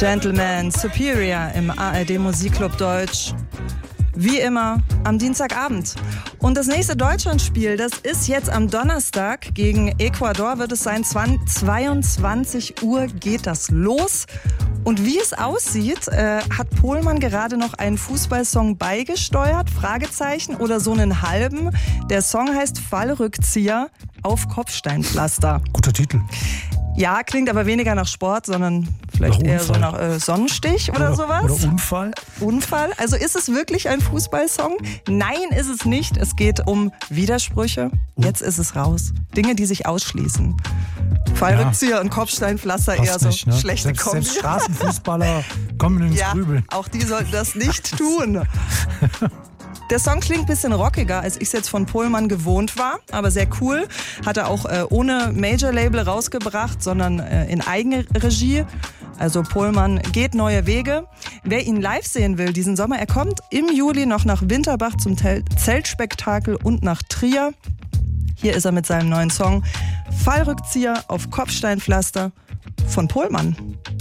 Gentleman Superior im ARD Musikclub Deutsch. Wie immer am Dienstagabend. Und das nächste Deutschlandspiel, das ist jetzt am Donnerstag gegen Ecuador, wird es sein. 22 Uhr geht das los. Und wie es aussieht, hat Pohlmann gerade noch einen Fußballsong beigesteuert, Fragezeichen, oder so einen halben. Der Song heißt Fallrückzieher auf Kopfsteinpflaster. Guter Titel. Ja, klingt aber weniger nach Sport, sondern vielleicht eher so nach Sonnenstich oder sowas. Oder Unfall. Unfall. Also ist es wirklich ein Fußballsong? Nein, ist es nicht. Es geht um Widersprüche. Jetzt ist es raus. Dinge, die sich ausschließen. Fallrückzieher und Kopfsteinpflaster eher so nicht, ne? schlechte Kombi. Selbst Straßenfußballer kommen ins Grübeln. Auch die sollten das nicht tun. Der Song klingt ein bisschen rockiger, als ich es jetzt von Pohlmann gewohnt war, aber sehr cool. Hat er auch ohne Major-Label rausgebracht, sondern in Eigenregie. Also Pohlmann geht neue Wege. Wer ihn live sehen will diesen Sommer, er kommt im Juli noch nach Winterbach zum Zeltspektakel und nach Trier. Hier ist er mit seinem neuen Song Fallrückzieher auf Kopfsteinpflaster von Pohlmann.